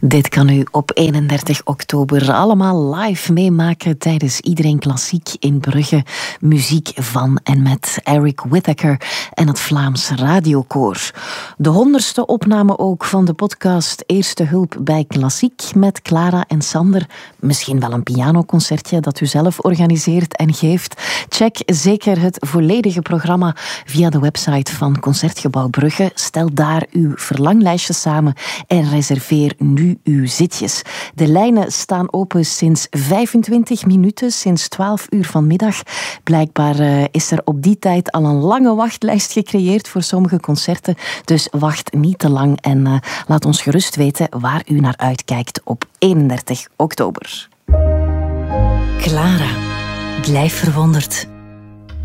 Dit kan u op 31 oktober allemaal live meemaken tijdens Iedereen Klassiek in Brugge. Muziek van en met Eric Whittaker en het Vlaams Radiokoor. De 100ste opname ook van de podcast Eerste Hulp bij Klassiek met Clara en Sander. Misschien wel een pianoconcertje dat u zelf organiseert en geeft. Check zeker het volledige programma via de website van Concertgebouw Brugge. Stel daar uw verlanglijstje samen en reserveer nu uw zitjes. De lijnen staan open sinds 25 minuten, sinds 12 uur vanmiddag. Blijkbaar is er op die tijd al een lange wachtlijst gecreëerd voor sommige concerten. Dus wacht niet te lang en laat ons gerust weten waar u naar uitkijkt op 31 oktober. Clara, blijf verwonderd.